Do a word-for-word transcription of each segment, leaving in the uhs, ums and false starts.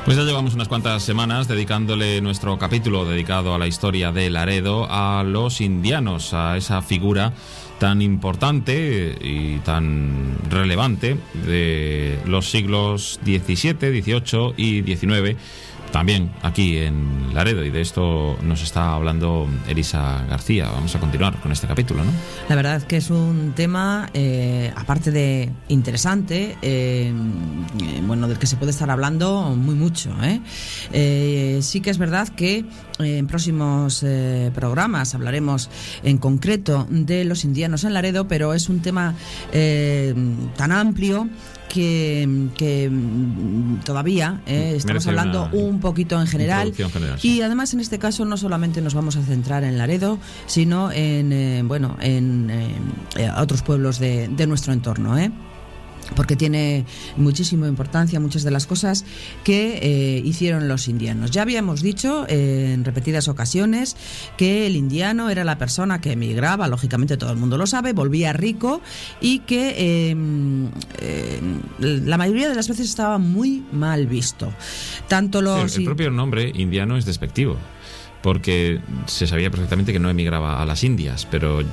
Pues ya llevamos unas cuantas semanas dedicándole nuestro capítulo dedicado a la historia de Laredo a los indianos, a esa figura tan importante y tan relevante de los siglos diecisiete, dieciocho y diecinueve, también aquí en Laredo, y de esto nos está hablando Elisa García. Vamos a continuar con este capítulo, ¿no? La verdad que es un tema, eh, aparte de interesante, eh, bueno, del que se puede estar hablando muy mucho, ¿eh? Eh, sí que es verdad que en próximos eh, programas hablaremos en concreto de los indianos en Laredo, pero es un tema eh, tan amplio que, que todavía eh, estamos hablando un poquito en general, general sí. Y además en este caso no solamente nos vamos a centrar en Laredo, sino en eh, bueno en eh, otros pueblos de, de nuestro entorno, ¿eh? Porque tiene muchísima importancia muchas de las cosas que eh, hicieron los indianos. Ya habíamos dicho eh, en repetidas ocasiones que el indiano era la persona que emigraba, lógicamente todo el mundo lo sabe, volvía rico y que eh, eh, la mayoría de las veces estaba muy mal visto. Tanto los... Sí, el propio nombre indiano es despectivo, porque se sabía perfectamente que no emigraba a las Indias, pero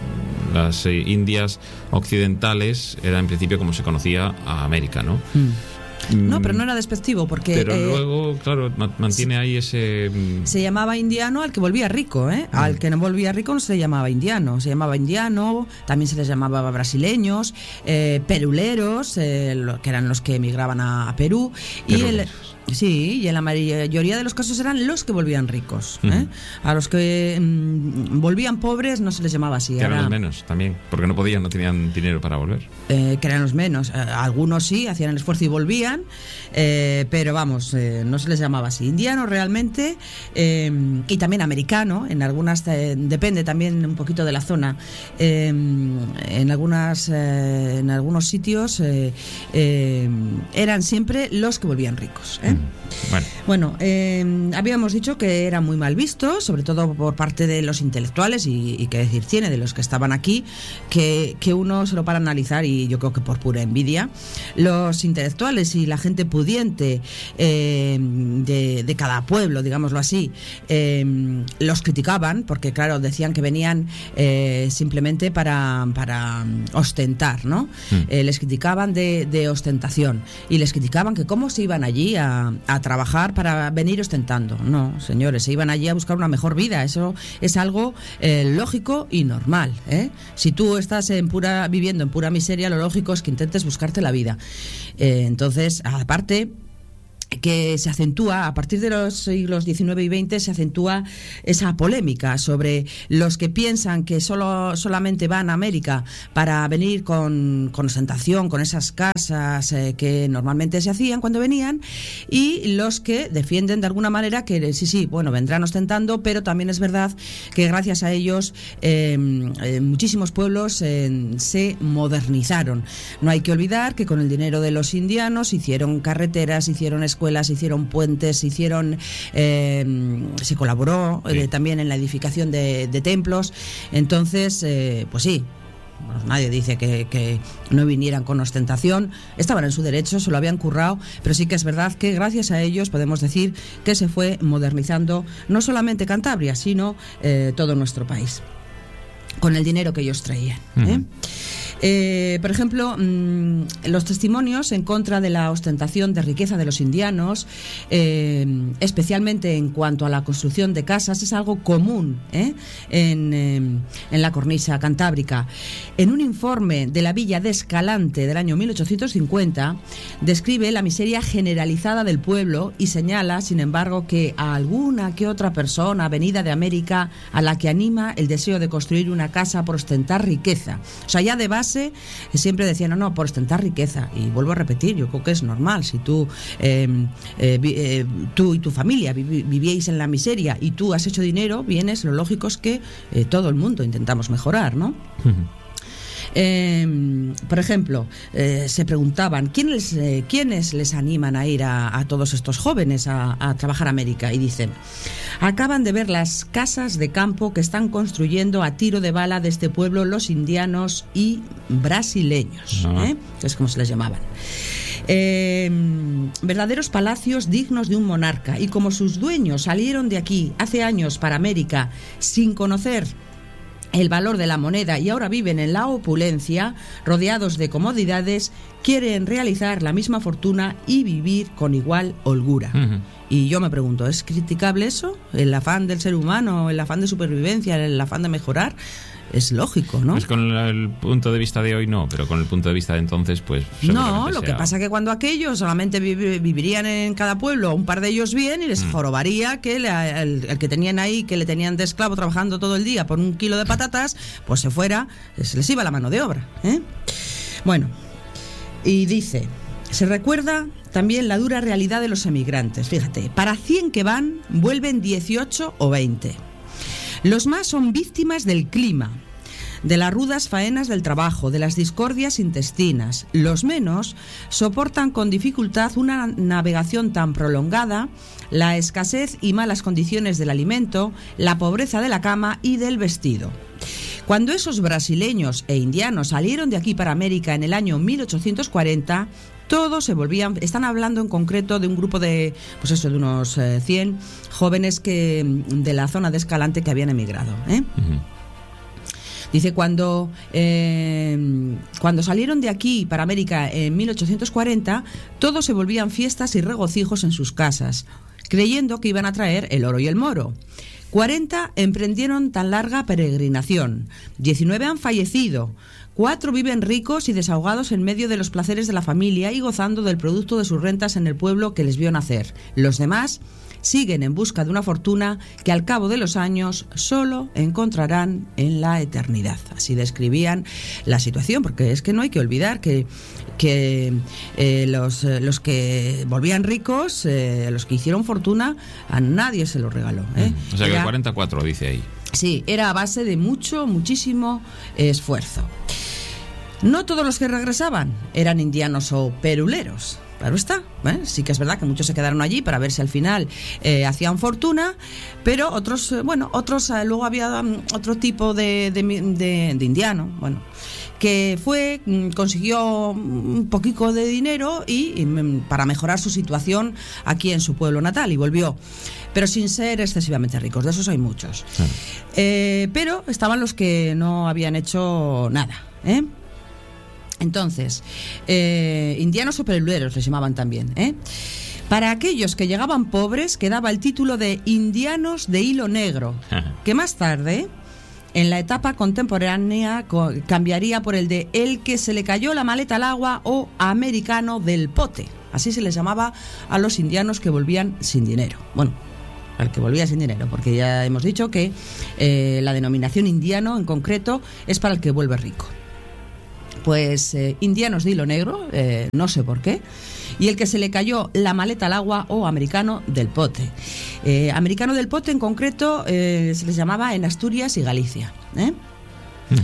las eh, Indias occidentales era en principio como se conocía a América, ¿no? Mm. No, pero no era despectivo, porque... Pero eh, luego, claro, mantiene ahí ese... Se llamaba indiano al que volvía rico, ¿eh? Mm. Al que no volvía rico no se le llamaba indiano. Se llamaba indiano, también se les llamaba brasileños, eh, peruleros, eh, lo, que eran los que emigraban a, a Perú. Y el, sí, y en la mayoría de los casos eran los que volvían ricos, ¿eh? Mm. A los que mmm, volvían pobres no se les llamaba así. Que eran era, los menos también, porque no podían, no tenían dinero para volver. Eh, que eran los menos. Eh, algunos sí, hacían el esfuerzo y volvían. Eh, pero vamos, eh, no se les llamaba así. Indiano realmente, eh, y también americano, en algunas, eh, depende también un poquito de la zona, eh, en algunas eh, en algunos sitios eh, eh, eran siempre los que volvían ricos, ¿eh? Mm. Bueno, bueno eh, habíamos dicho que era muy mal visto, sobre todo por parte de los intelectuales, y, y qué decir tiene de los que estaban aquí, que, que uno se lo para analizar, y yo creo que por pura envidia, los intelectuales y la gente pudiente eh, de, de cada pueblo, digámoslo así, eh, los criticaban, porque claro, decían que venían eh, simplemente para, para ostentar, ¿no? Mm. Eh, les criticaban de, de ostentación, y les criticaban que cómo se iban allí a, a trabajar para venir ostentando. No, señores, se iban allí a buscar una mejor vida. Eso es algo eh, lógico y normal, ¿eh? Si tú estás en pura, viviendo en pura miseria, lo lógico es que intentes buscarte la vida. Eh, entonces, aparte, que se acentúa, a partir de los siglos diecinueve y veinte, se acentúa esa polémica sobre los que piensan que solo solamente van a América para venir con, con ostentación, con esas casas eh, que normalmente se hacían cuando venían, y los que defienden de alguna manera que sí, sí, bueno, vendrán ostentando, pero también es verdad que gracias a ellos eh, eh, muchísimos pueblos eh, se modernizaron. No hay que olvidar que con el dinero de los indianos hicieron carreteras, hicieron escuelas, escuelas, se hicieron puentes, se hicieron, eh, se colaboró eh, también en la edificación de, de templos. Entonces, eh, pues sí, bueno, nadie dice que, que no vinieran con ostentación, estaban en su derecho, se lo habían currado, pero sí que es verdad que gracias a ellos podemos decir que se fue modernizando no solamente Cantabria, sino eh, todo nuestro país, con el dinero que ellos traían, ¿eh? Uh-huh. Eh, por ejemplo, mmm, los testimonios en contra de la ostentación de riqueza de los indianos, eh, especialmente en cuanto a la construcción de casas, es algo común, ¿eh? en, eh, en la cornisa cantábrica. En un informe de la villa de Escalante del año mil ochocientos cincuenta, describe la miseria generalizada del pueblo y señala, sin embargo, que a alguna que otra persona venida de América a la que anima el deseo de construir una casa por ostentar riqueza. O sea, ya de base siempre decían, no, no, por ostentar riqueza. Y vuelvo a repetir, yo creo que es normal. Si tú, eh, eh, eh, tú y tu familia vivi- vivíais en la miseria y tú has hecho dinero, vienes, lo lógico es que eh, todo el mundo intentamos mejorar, ¿no? Uh-huh. Eh, por ejemplo, eh, se preguntaban ¿quiénes, eh, ¿quiénes les animan a ir a, a todos estos jóvenes a, a trabajar a América? Y dicen, acaban de ver las casas de campo que están construyendo a tiro de bala de este pueblo los indianos y brasileños, ¿eh? Es como se les llamaban. Eh, verdaderos palacios dignos de un monarca, y como sus dueños salieron de aquí hace años para América sin conocer el valor de la moneda y ahora viven en la opulencia, rodeados de comodidades, quieren realizar la misma fortuna y vivir con igual holgura. Uh-huh. Y yo me pregunto, ¿es criticable eso? ¿El afán del ser humano, el afán de supervivencia, el afán de mejorar? Es lógico, ¿no? Pues con el punto de vista de hoy no, pero con el punto de vista de entonces, pues... No, lo sea... que pasa es que cuando aquellos solamente vi- vivirían en cada pueblo un par de ellos bien y les mm. jorobaría que le, el, el que tenían ahí, que le tenían de esclavo trabajando todo el día por un kilo de patatas, pues se fuera, se les iba la mano de obra, ¿eh? Bueno, y dice, se recuerda también la dura realidad de los emigrantes. Fíjate, para cien que van, vuelven dieciocho o veinte. Los más son víctimas del clima, de las rudas faenas del trabajo, de las discordias intestinas. Los menos soportan con dificultad una navegación tan prolongada, la escasez y malas condiciones del alimento, la pobreza de la cama y del vestido. Cuando esos brasileños e indianos salieron de aquí para América en el año mil ochocientos cuarenta, todos se volvían, están hablando en concreto de un grupo de, pues eso, de unos eh, cien jóvenes que de la zona de Escalante que habían emigrado, ¿eh? Uh-huh. Dice, cuando, eh, cuando salieron de aquí para América en mil ochocientos cuarenta, todos se volvían fiestas y regocijos en sus casas, creyendo que iban a traer el oro y el moro. cuarenta emprendieron tan larga peregrinación, diecinueve han fallecido, cuatro viven ricos y desahogados en medio de los placeres de la familia y gozando del producto de sus rentas en el pueblo que les vio nacer. Los demás siguen en busca de una fortuna que al cabo de los años solo encontrarán en la eternidad. Así describían la situación, porque es que no hay que olvidar que, que eh, los, los que volvían ricos, eh, los que hicieron fortuna, a nadie se los regaló, ¿eh? Mm, o sea que el cuarenta y cuatro dice ahí. Sí, era a base de mucho, muchísimo esfuerzo. No todos los que regresaban eran indianos o peruleros. Claro está, ¿eh? Sí que es verdad que muchos se quedaron allí para ver si al final eh, hacían fortuna, pero otros, eh, bueno, otros, eh, luego había um, otro tipo de, de, de, de indiano, bueno, que fue, consiguió un poquito de dinero y, y para mejorar su situación aquí en su pueblo natal y volvió, pero sin ser excesivamente ricos, de esos hay muchos. Sí. Eh, pero estaban los que no habían hecho nada, ¿eh? Entonces, eh, indianos o peruleros les llamaban también, ¿eh? Para aquellos que llegaban pobres quedaba el título de indianos de hilo negro, que más tarde, en la etapa contemporánea, co- cambiaría por el de el que se le cayó la maleta al agua o americano del pote. Así se les llamaba a los indianos que volvían sin dinero. Bueno, al que volvía sin dinero, porque ya hemos dicho que eh, la denominación indiano en concreto es para el que vuelve rico. Pues eh, indianos de hilo negro, eh, no sé por qué, y el que se le cayó la maleta al agua o americano del pote. Eh, americano del pote en concreto eh, se les llamaba en Asturias y Galicia, ¿eh? Uh-huh.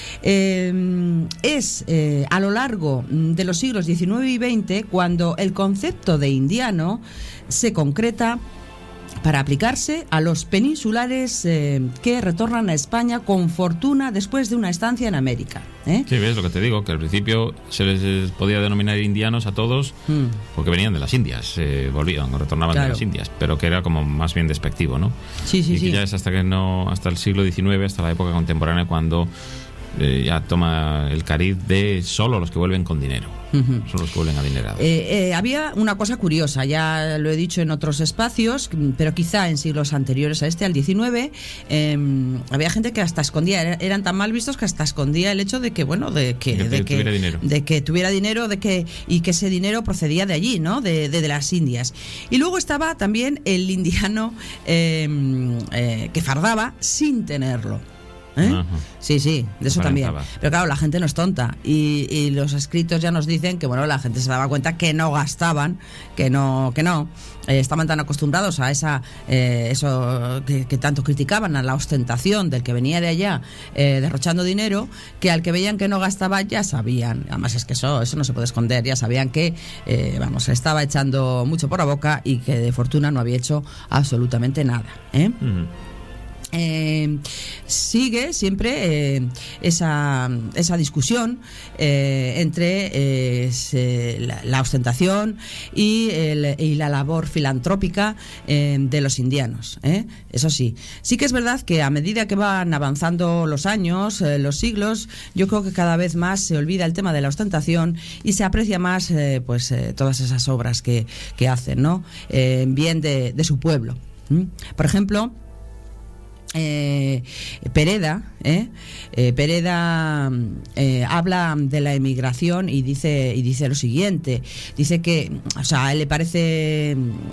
Eh, es eh, a lo largo de los siglos diecinueve y veinte cuando el concepto de indiano se concreta para aplicarse a los peninsulares eh, que retornan a España con fortuna después de una estancia en América, ¿eh? Sí, ves lo que te digo, que al principio se les podía denominar indianos a todos mm. porque venían de las Indias, eh, volvían o retornaban claro. de las Indias, pero que era como más bien despectivo, ¿no? Sí, sí, y que sí. ya es hasta que no, hasta el siglo diecinueve, hasta la época contemporánea, cuando eh, ya toma el cariz de solo los que vuelven con dinero. Uh-huh. Son los que vuelven adinerados. Eh, eh, había una cosa curiosa, ya lo he dicho en otros espacios, pero quizá en siglos anteriores a este, al diecinueve, eh, había gente que hasta escondía, eran tan mal vistos que hasta escondía el hecho de que, bueno, de que, de que, de que tuviera dinero, de que tuviera dinero, de que y que ese dinero procedía de allí, ¿no? De, de, de las Indias. Y luego estaba también el indiano eh, eh, que fardaba sin tenerlo. ¿Eh? Sí, sí, de eso también. Pero claro, la gente no es tonta y, y los escritos ya nos dicen que bueno, la gente se daba cuenta que no gastaban, que no, que no eh, estaban tan acostumbrados a esa eh, eso que, que tanto criticaban, a la ostentación del que venía de allá eh, derrochando dinero, que al que veían que no gastaba ya sabían, además es que eso, eso no se puede esconder, ya sabían que eh, vamos, estaba echando mucho por la boca y que de fortuna no había hecho absolutamente nada, ¿eh? Uh-huh. Eh, sigue siempre eh, esa, esa discusión eh, entre eh, se, la, la ostentación y, el, y la labor filantrópica eh, de los indianos, ¿eh? Eso sí, sí que es verdad que a medida que van avanzando los años, eh, los siglos, yo creo que cada vez más se olvida el tema de la ostentación y se aprecia más eh, pues eh, todas esas obras que, que hacen, ¿no? Eh, en bien de, de su pueblo. ¿Mm? Por ejemplo, Eh, Pereda, ¿eh? Eh, Pereda eh, habla de la emigración y dice y dice lo siguiente, dice que, o sea, a él le parece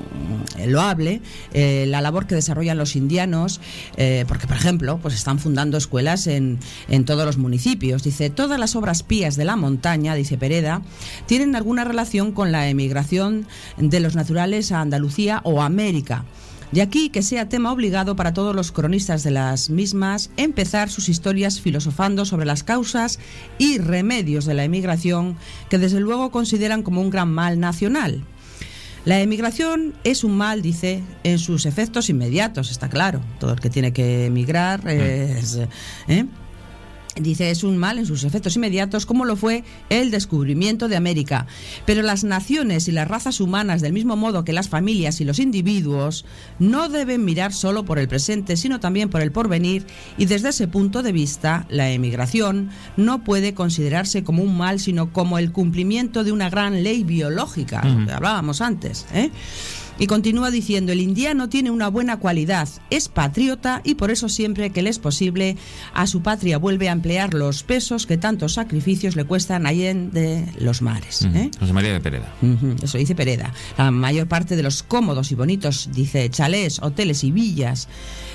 loable eh, la labor que desarrollan los indianos, eh, porque, por ejemplo, pues están fundando escuelas en, en todos los municipios. Dice, todas las obras pías de la montaña, dice Pereda, tienen alguna relación con la emigración de los naturales a Andalucía o América. De aquí que sea tema obligado para todos los cronistas de las mismas empezar sus historias filosofando sobre las causas y remedios de la emigración, que desde luego consideran como un gran mal nacional. La emigración es un mal, dice, en sus efectos inmediatos, está claro. Todo el que tiene que emigrar es... ¿eh? Dice, es un mal en sus efectos inmediatos, como lo fue el descubrimiento de América. Pero las naciones y las razas humanas, del mismo modo que las familias y los individuos, no deben mirar solo por el presente, sino también por el porvenir, y desde ese punto de vista, la emigración no puede considerarse como un mal, sino como el cumplimiento de una gran ley biológica, uh-huh. lo que hablábamos antes, ¿eh? Y continúa diciendo, el indiano tiene una buena cualidad, es patriota y por eso siempre que le es posible a su patria vuelve a emplear los pesos que tantos sacrificios le cuestan allende los mares. ¿eh? José María de Pereda. Uh-huh, eso dice Pereda. La mayor parte de los cómodos y bonitos, dice, chalés, hoteles y villas,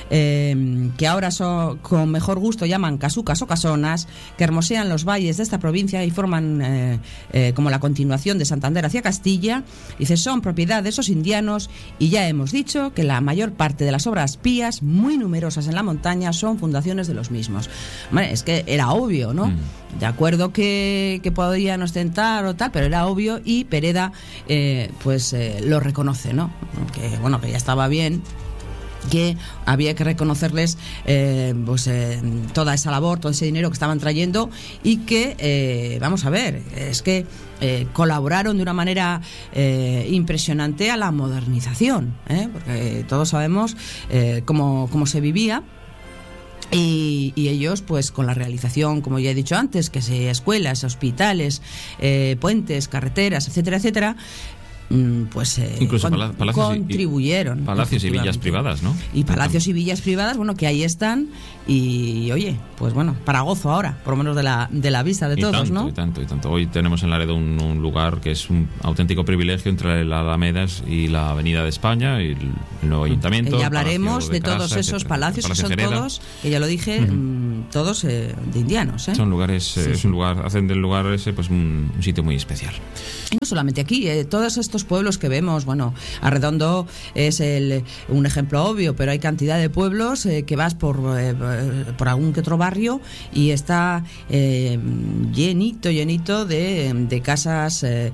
eh, que ahora son, con mejor gusto llaman casucas o casonas, que hermosean los valles de esta provincia y forman eh, eh, como la continuación de Santander hacia Castilla, dice, son propiedad de esos indianos. Y ya hemos dicho que la mayor parte de las obras pías, muy numerosas en la montaña, son fundaciones de los mismos. Bueno, es que era obvio, ¿no? Mm. De acuerdo que, que podían ostentar o tal, pero era obvio y Pereda eh, pues eh, lo reconoce, ¿no? Que bueno, que ya estaba bien, que había que reconocerles eh, pues eh, toda esa labor, todo ese dinero que estaban trayendo y que, eh, vamos a ver, es que eh, colaboraron de una manera eh, impresionante a la modernización, ¿eh? Porque todos sabemos eh, cómo, cómo se vivía. Y, y ellos, pues con la realización, como ya he dicho antes, que sea escuelas, hospitales, eh, puentes, carreteras, etcétera, etcétera, pues eh, incluso con, palacios contribuyeron. Y, palacios y villas privadas, ¿no? Y palacios y villas privadas, bueno, que ahí están y, oye, pues bueno, para gozo ahora, por lo menos de la, de la vista de y todos, tanto, ¿no? Y tanto, y tanto. Hoy tenemos en Laredo un, un lugar que es un auténtico privilegio entre la Alameda y la Avenida de España y el, el nuevo ayuntamiento. Y hablaremos de, de Carasa, todos esos etcétera, palacios, que son Gereda. todos, que ya lo dije, uh-huh. mmm, todos eh, de indianos, ¿eh? Son lugares, sí, eh, es sí. un lugar, hacen del lugar ese pues un, un sitio muy especial. Y no solamente aquí, eh, todos estos pueblos que vemos, bueno, Arredondo es el, un ejemplo obvio, pero hay cantidad de pueblos eh, que vas por, eh, por algún que otro barrio y está eh, llenito, llenito de, de casas eh,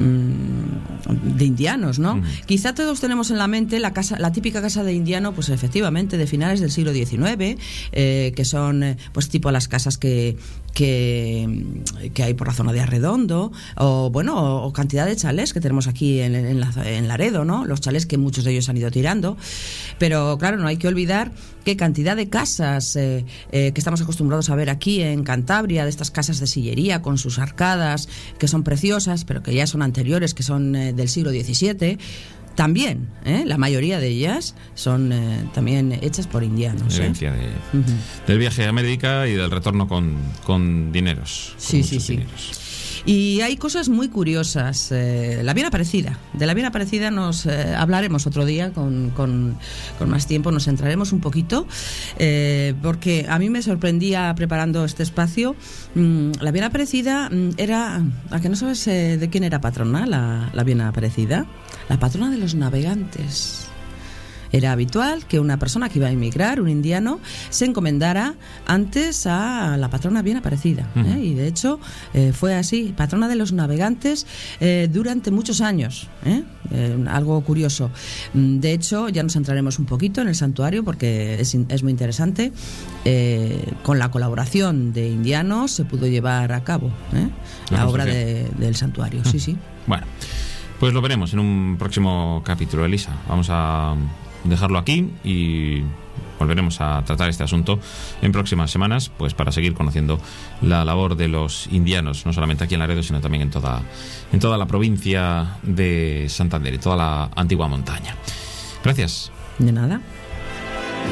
de indianos, ¿no? Uh-huh. Quizá todos tenemos en la mente la casa, la típica casa de indiano, pues efectivamente de finales del siglo diecinueve, eh, que son pues tipo las casas que Que, que hay por la zona de Arredondo o bueno o, o cantidad de chalés que tenemos aquí en, en, la, en Laredo, ¿no? Los chalés que muchos de ellos han ido tirando, pero claro, no hay que olvidar qué cantidad de casas eh, eh, que estamos acostumbrados a ver aquí en Cantabria, de estas casas de sillería con sus arcadas que son preciosas pero que ya son anteriores, que son eh, del siglo diecisiete. También, ¿eh? La mayoría de ellas son eh, también hechas por indianos. Herencia ¿eh? de, uh-huh. del viaje a América y del retorno con, con dineros. Con sí, sí, sí. dineros. Y hay cosas muy curiosas. Eh, la bien aparecida. De la bien aparecida nos eh, hablaremos otro día con, con, con más tiempo, nos centraremos un poquito, eh, porque a mí me sorprendía preparando este espacio. Mmm, la bien aparecida era, ¿a que no sabes eh, de quién era patrona la, la bien aparecida? La patrona de los navegantes. Era habitual que una persona que iba a emigrar, un indiano, se encomendara antes a la patrona bien aparecida. ¿eh? Uh-huh. Y de hecho eh, fue así, patrona de los navegantes eh, durante muchos años. ¿eh? eh, algo curioso. De hecho, ya nos entraremos un poquito en el santuario porque es, es muy interesante. Eh, con la colaboración de indianos se pudo llevar a cabo ¿eh? la, la obra de, del santuario. Sí, sí. Bueno, pues lo veremos en un próximo capítulo, Elisa. Vamos a dejarlo aquí y volveremos a tratar este asunto en próximas semanas, pues para seguir conociendo la labor de los indianos, no solamente aquí en Laredo, sino también en toda, en toda la provincia de Santander y toda la antigua montaña. Gracias. De nada.